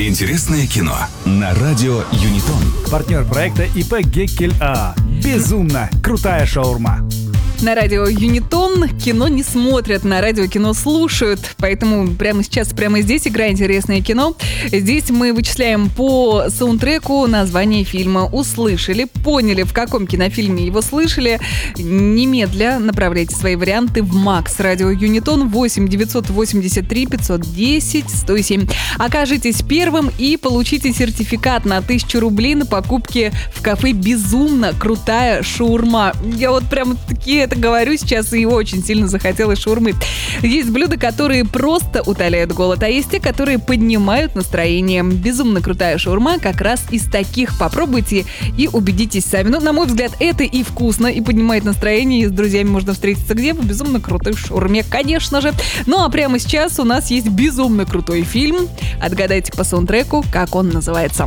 Интересное кино на радио Юнитон. Партнер проекта ИП Геккель АА. Безумно крутая шаурма. На радио Юнитон кино не смотрят, на радио кино слушают. Поэтому прямо сейчас, прямо здесь играет интересное кино. Здесь мы вычисляем по саундтреку название фильма. Услышали, поняли, в каком кинофильме его слышали. Немедля направляйте свои варианты в МАКС. Радио Юнитон 8 983 510 107. Окажитесь первым и получите сертификат на 1000 рублей на покупки в кафе «Безумно крутая шаурма». Я вот прям такие это говорю сейчас, и очень сильно захотелось шаурмы. Есть блюда, которые просто утоляют голод, а есть те, которые поднимают настроение. Безумно крутая шаурма как раз из таких. Попробуйте и убедитесь сами. Ну, на мой взгляд, это и вкусно, и поднимает настроение, и с друзьями можно встретиться где? В безумно крутой шаурме, конечно же. Ну, а прямо сейчас у нас есть безумно крутой фильм. Отгадайте по саундтреку, как он называется.